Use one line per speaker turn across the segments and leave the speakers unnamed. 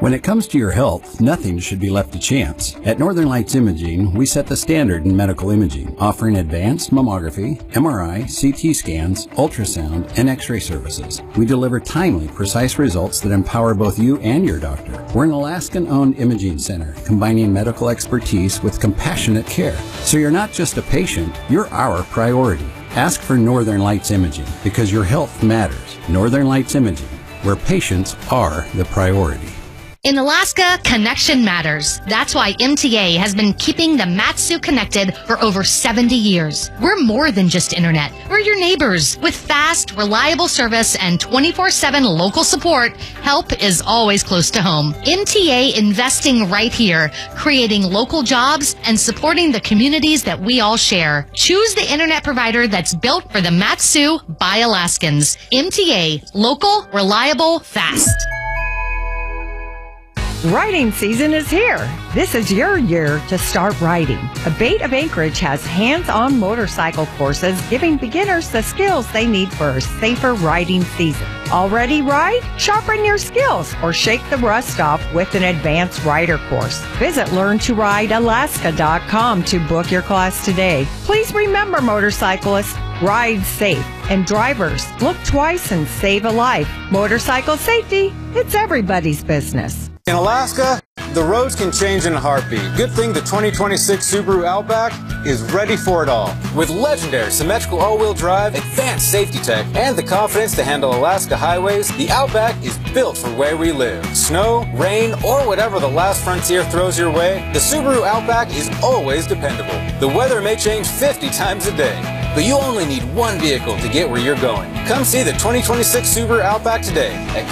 When it comes to your health, nothing should be left to chance. At Northern Lights Imaging, we set the standard in medical imaging, offering advanced mammography, MRI, CT scans, ultrasound, and X-ray services. We deliver timely, precise results that empower both you and your doctor. We're an Alaskan-owned imaging center, combining medical expertise with compassionate care. So you're not just a patient, you're our priority. Ask for Northern Lights Imaging, because your health matters. Northern Lights Imaging, where patients are the priority.
In Alaska, connection matters. That's why MTA has been keeping the Mat-Su connected for over 70 years. We're more than just internet. We're your neighbors. With fast, reliable service and 24/7 local support, help is always close to home. MTA investing right here, creating local jobs and supporting the communities that we all share. Choose the internet provider that's built for the Mat-Su by Alaskans. MTA, local, reliable, fast.
Writing season is here. This is your year to start writing. Abate of Anchorage has hands-on motorcycle courses giving beginners the skills they need for a safer riding season. Already ride? Sharpen your skills or shake the rust off with an advanced rider course. Visit LearnToRideAlaska.com to book your class today. Please remember, motorcyclists, ride safe. And drivers, look twice and save a life. Motorcycle safety, it's everybody's business.
In Alaska, the roads can change in a heartbeat. Good thing the 2026 Subaru Outback is ready for it all. With legendary symmetrical all-wheel drive, advanced safety tech, and the confidence to handle Alaska highways, the Outback is built for where we live. Snow, rain, or whatever the last frontier throws your way, the Subaru Outback is always dependable. The weather may change 50 times a day, but you only need one vehicle to get where you're going. Come see the 2026 Subaru Outback today at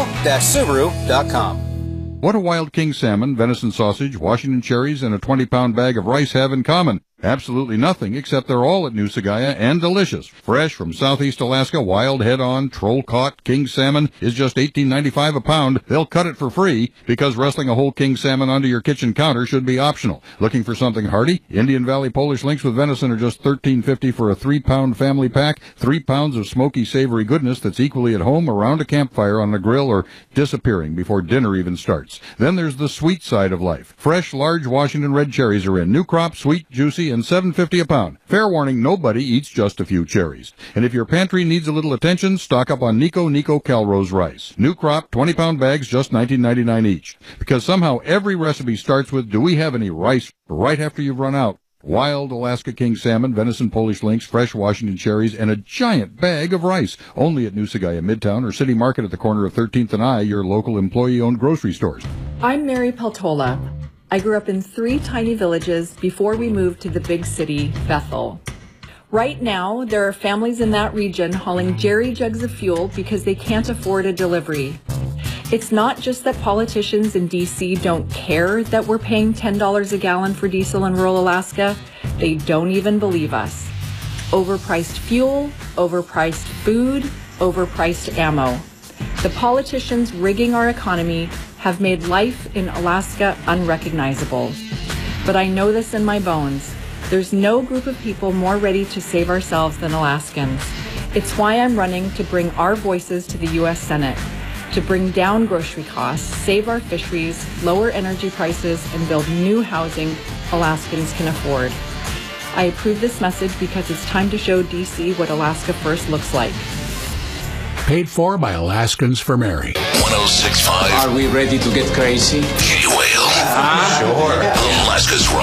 continental-subaru.com.
What do wild king salmon, venison sausage, Washington cherries, and a 20-pound bag of rice have in common? Absolutely nothing, except they're all at New Sagaya and delicious. Fresh from southeast Alaska, wild head-on, troll-caught king salmon is just $18.95 a pound. They'll cut it for free because wrestling a whole king salmon onto your kitchen counter should be optional. Looking for something hearty? Indian Valley Polish Links with venison are just $13.50 for a 3-pound family pack. 3 pounds of smoky, savory goodness that's equally at home around a campfire on the grill or disappearing before dinner even starts. Then there's the sweet side of life. Fresh, large Washington red cherries are in. New crop, sweet, juicy, and $7.50 a pound. Fair warning, nobody eats just a few cherries. And if your pantry needs a little attention, stock up on Nico Calrose rice. New crop, 20-pound bags, just $19.99 each. Because somehow every recipe starts with, do we have any rice right after you've run out? Wild Alaska king salmon, venison Polish links, fresh Washington cherries, and a giant bag of rice. Only at New Sagaya Midtown or City Market at the corner of 13th and I, your local employee-owned grocery stores.
I'm Mary Peltola. I grew up in 3 tiny villages before we moved to the big city, Bethel. Right now, there are families in that region hauling jerry jugs of fuel because they can't afford a delivery. It's not just that politicians in D.C. don't care that we're paying $10 a gallon for diesel in rural Alaska. They don't even believe us. Overpriced fuel, overpriced food, overpriced ammo. The politicians rigging our economy have made life in Alaska unrecognizable. But I know this in my bones. There's no group of people more ready to save ourselves than Alaskans. It's why I'm running to bring our voices to the U.S. Senate, to bring down grocery costs, save our fisheries, lower energy prices, and build new housing Alaskans can afford. I approve this message because it's time to show D.C. what Alaska First looks like.
Paid for by Alaskans for Mary.
106.5.
Are we ready to get crazy?
K-Whale.
Sure.
Alaska's